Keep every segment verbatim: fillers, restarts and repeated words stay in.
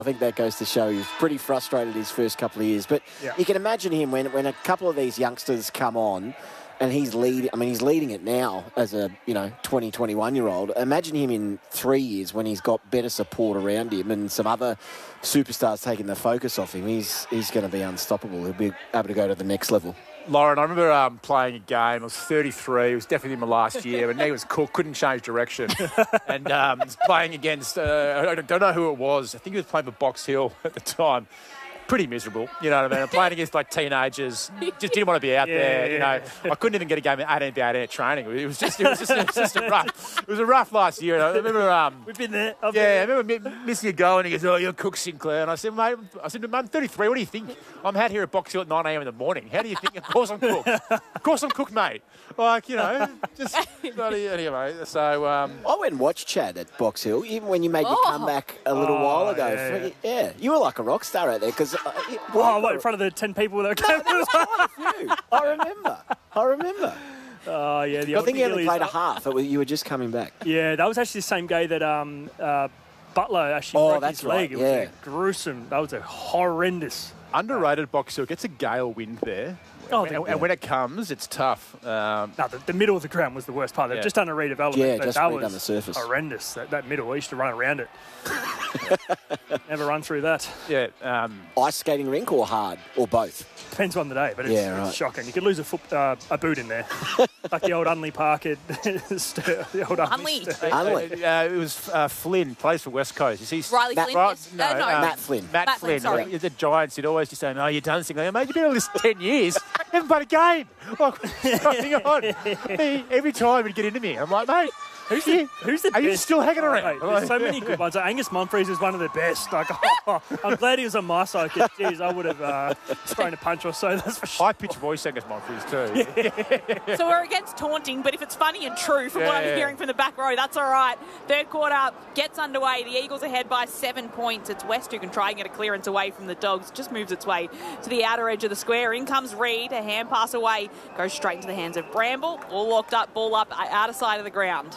I think that goes to show he was pretty frustrated his first couple of years. But yeah. you can imagine him when, when a couple of these youngsters come on and he's lead. I mean, he's leading it now as a, you know, twenty, twenty-one-year-old. Imagine him in three years when he's got better support around him and some other superstars taking the focus off him. He's, he's going to be unstoppable. He'll be able to go to the next level. Lauren, I remember um, playing a game. I was thirty-three. It was definitely my last year. And he was cool. Couldn't change direction. And um, was playing against, uh, I don't know who it was. I think he was playing for Box Hill at the time. Pretty miserable, you know what I mean? I'm playing against like teenagers. Just didn't want to be out yeah, there, yeah. you know. I couldn't even get a game at eighteen v eighteen training. It was just, it was just, it was just a rough. It was a rough last year. I remember. Um, We've been there. I've yeah, been I remember missing a goal, and he goes, "Oh, you're Cook Sinclair." And I said, "Mate, I said, I'm thirty-three. What do you think? I'm out here at Box Hill at nine a m in the morning. How do you think? Of course I'm Cook. Of course I'm Cook, mate. Like, you know, just bloody anyway." So um, I went and watched Chad at Box Hill, even when you made your oh. comeback a little oh, while ago. Yeah, yeah. yeah, you were like a rock star out there because. Uh, oh, what, in front of the ten people that came? No, there was quite a few. I remember. I remember. Oh, uh, yeah. The I think you only played a half. It was, you were just coming back. Yeah, that was actually the same game that um, uh, Butler actually oh, broke that's his leg. Right. It yeah. was a gruesome. That was a horrendous. Underrated Box Hill. Gets a gale wind there. Oh, and, and when it comes, it's tough. Um, no, the, the middle of the ground was the worst part. They've yeah. just done a redevelopment. Yeah, but just that redone was the surface. Horrendous. That, that middle, I used to run around it. Never run through that. Yeah. Um, Ice skating rink or hard or both? Depends on the day, but it's, yeah, right. it's shocking. You could lose a foot, uh, a boot in there, like the old Unley Park at the old Unley. Unley. Uh, it was uh, Flynn, plays for West Coast. You see, Riley Matt, Flynn. right, no, no, no. Uh, Matt Flynn. Matt, Matt Flynn. Flynn sorry. The Giants, he'd always just say, "No, you're done." Like, mate, you've been on this ten years. You haven't played a game. Like, what's going on? He, every time he'd get into me, I'm like, mate. Who's the, who's the Are best? You still hanging around? Oh, there's so many good ones. Angus Mumfries is one of the best. Like, oh, I'm glad he was on my side because, geez, I would have uh, thrown a punch or so. That's for sure. High-pitched voice Angus Mumfries too. Yeah. So we're against taunting, but if it's funny and true from yeah, what I'm yeah. hearing from the back row, that's all right. Third quarter gets underway. The Eagles ahead by seven points. It's West who can try and get a clearance away from the Dogs. Just moves its way to the outer edge of the square. In comes Reed. A hand pass away. Goes straight into the hands of Bramble. All locked up, ball up, outer side of the ground.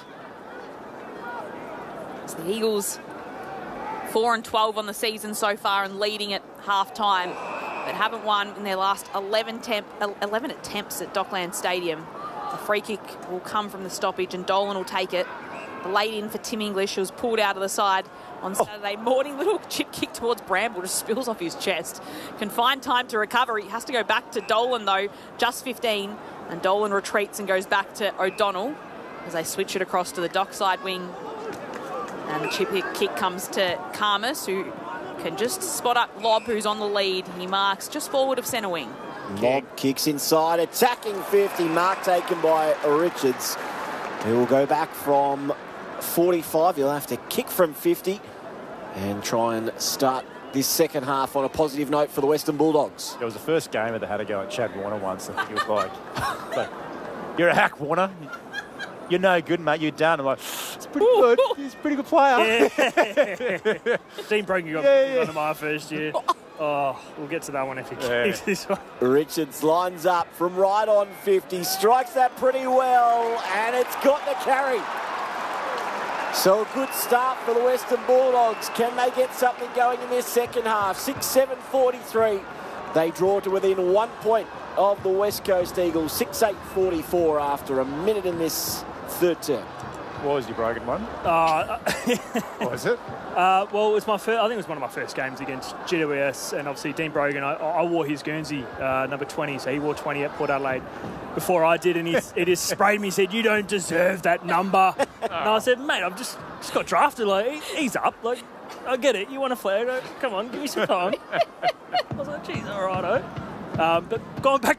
So the Eagles, four and twelve on the season so far and leading at half-time, but haven't won in their last eleven, temp, eleven attempts at Dockland Stadium. The free kick will come from the stoppage and Dolan will take it. The late in for Tim English, who was pulled out of the side on Saturday morning. Little chip kick towards Bramble, just spills off his chest. Can find time to recover. He has to go back to Dolan, though, just fifteen. And Dolan retreats and goes back to O'Donnell as they switch it across to the Dockside wing. And the chip kick comes to Karmas, who can just spot up Lob, who's on the lead. He marks just forward of centre wing. Lob kicks inside, attacking fifty. Mark taken by Richards, who will go back from forty-five. He'll have to kick from fifty and try and start this second half on a positive note for the Western Bulldogs. It was the first game that they had to go at Chad Warner once. I think it was like, like you're a hack, Warner. You're no good, mate. You're done. I'm like, it's pretty good. He's a pretty good player. Yeah. Dean Brogan got yeah, yeah. one of my first year. Oh, we'll get to that one if he yeah. keeps this one. Richards lines up from right on fifty, strikes that pretty well, and it's got the carry. So a good start for the Western Bulldogs. Can they get something going in this second half? six seven forty-three. They draw to within one point of the West Coast Eagles. six eight forty-four after a minute in this third term. What was your Brogan one? Uh, what was it? Uh, well, it was my first, I think it was one of my first games against G W S, and obviously Dean Brogan. I, I wore his Guernsey uh, number twenty, so he wore twenty at Port Adelaide before I did, and he, it just sprayed me. He said, "You don't deserve that number." And I said, "Mate, I've just just got drafted. Like, he's up. Like, I get it. You want a flag? Come on, give me some time." I was like, "Geez, all right, oh." Um, but going back